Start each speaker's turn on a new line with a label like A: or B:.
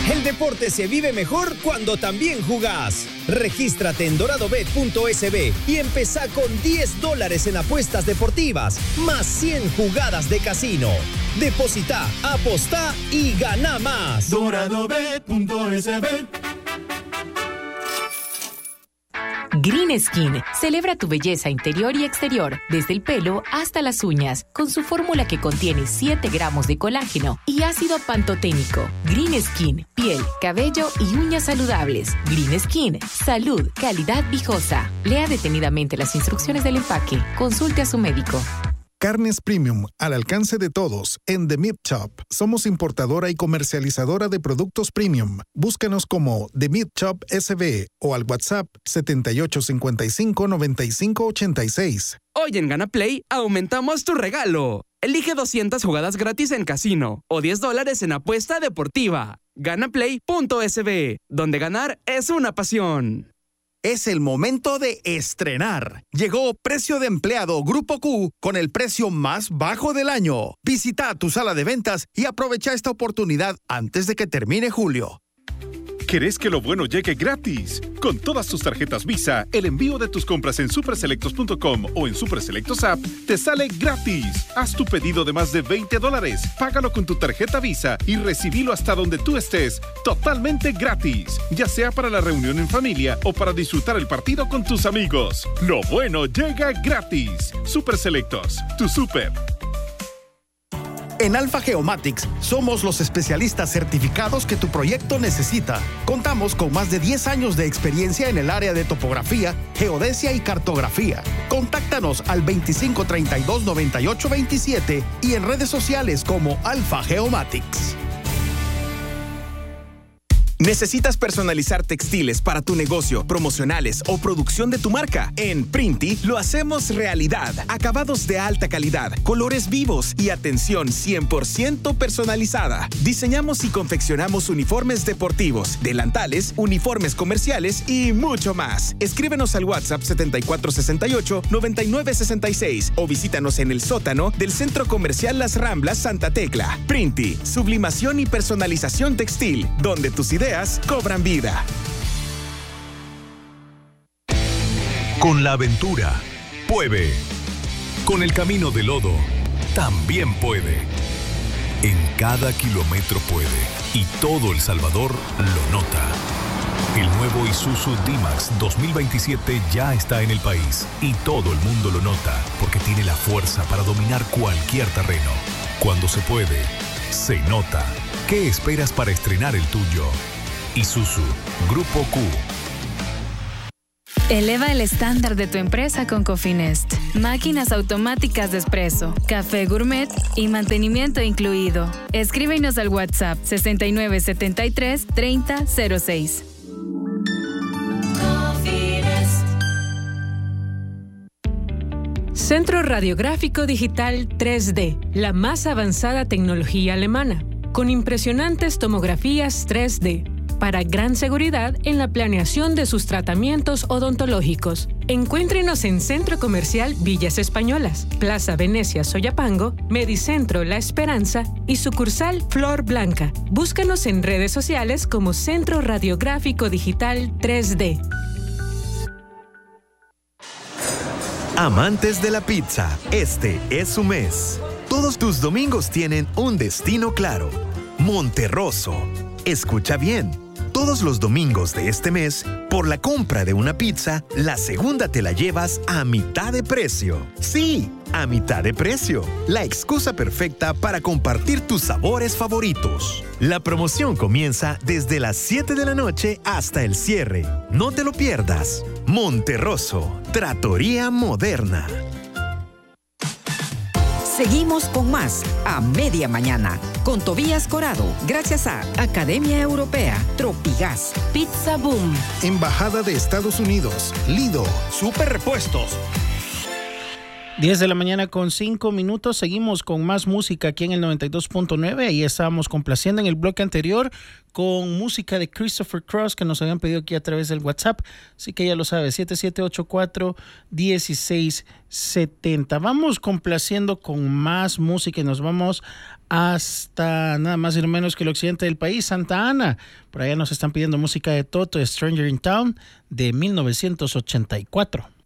A: El deporte se vive mejor cuando también jugás. Regístrate en doradobet.sb y empezá con $10 en apuestas deportivas, más 100 jugadas de casino. Depositá, apostá y gana más.
B: Doradobet.sb.
C: Green Skin celebra tu belleza interior y exterior, desde el pelo hasta las uñas, con su fórmula que contiene 7 gramos de colágeno y ácido pantoténico. Green Skin, piel, cabello y uñas saludables. Green Skin, salud, calidad viejosa. Lea detenidamente las instrucciones del empaque. Consulte a su médico.
D: Carnes Premium, al alcance de todos, en The Meat Shop. Somos importadora y comercializadora de productos premium. Búscanos como The Meat Shop SB o al WhatsApp 7855-9586.
E: Hoy en Gana Play aumentamos tu regalo. Elige 200 jugadas gratis en casino o $10 en apuesta deportiva. Ganaplay.sb, donde ganar es una pasión.
F: Es el momento de estrenar. Llegó Precio de Empleado Grupo Q con el precio más bajo del año. Visita tu sala de ventas y aprovecha esta oportunidad antes de que termine julio.
G: ¿Querés que lo bueno llegue gratis? Con todas tus tarjetas Visa, el envío de tus compras en superselectos.com o en Superselectos App te sale gratis. Haz tu pedido de más de $20, págalo con tu tarjeta Visa y recibilo hasta donde tú estés, totalmente gratis, ya sea para la reunión en familia o para disfrutar el partido con tus amigos. Lo bueno llega gratis. Superselectos, tu super.
F: En Alpha Geomatics somos los especialistas certificados que tu proyecto necesita. Contamos con más de 10 años de experiencia en el área de topografía, geodesia y cartografía. Contáctanos al 2532-9827 y en redes sociales como Alpha Geomatics.
H: ¿Necesitas personalizar textiles para tu negocio, promocionales o producción de tu marca? En Printi lo hacemos realidad. Acabados de alta calidad, colores vivos y atención 100% personalizada. Diseñamos y confeccionamos uniformes deportivos, delantales, uniformes comerciales y mucho más. Escríbenos al WhatsApp 7468-9966 o visítanos en el sótano del Centro Comercial Las Ramblas Santa Tecla. Printi, sublimación y personalización textil, donde tus ideas cobran vida.
I: Con la aventura, puede. Con el camino de lodo, también puede. En cada kilómetro puede. Y todo El Salvador lo nota. El nuevo Isuzu D-Max 2027 ya está en el país. Y todo el mundo lo nota, porque tiene la fuerza para dominar cualquier terreno. Cuando se puede, se nota. ¿Qué esperas para estrenar el tuyo? Isuzu, Grupo Q.
J: Eleva el estándar de tu empresa con Cofinest. Máquinas automáticas de espresso, café gourmet y mantenimiento incluido. Escríbenos al WhatsApp 6973-3006.
K: Centro Radiográfico Digital 3D, la más avanzada tecnología alemana, con impresionantes tomografías 3D, para gran seguridad en la planeación de sus tratamientos odontológicos. Encuéntrenos en Centro Comercial Villas Españolas, Plaza Venecia Soyapango, Medicentro La Esperanza y sucursal Flor Blanca. Búscanos en redes sociales como Centro Radiográfico Digital 3D.
L: Amantes de la pizza, este es su mes. Todos tus domingos tienen un destino claro: Monterroso. Escucha bien. Todos los domingos de este mes, por la compra de una pizza, la segunda te la llevas a mitad de precio. Sí, a mitad de precio. La excusa perfecta para compartir tus sabores favoritos. La promoción comienza desde las 7 de la noche hasta el cierre. No te lo pierdas. Monterroso, Trattoria Moderna.
M: Seguimos con más a media mañana con Tobías Corado, gracias a Academia Europea, Tropigas, Pizza Boom,
D: Embajada de Estados Unidos, Lido,
F: Super Repuestos.
N: 10 de la mañana con 5 minutos. Seguimos con más música aquí en el 92.9. Ahí estábamos complaciendo en el bloque anterior con música de Christopher Cross que nos habían pedido aquí a través del WhatsApp. Así que ya lo sabes, 7784-1670. Vamos complaciendo con más música y nos vamos hasta nada más y no menos que el occidente del país, Santa Ana. Por allá nos están pidiendo música de Toto, Stranger in Town, de 1984.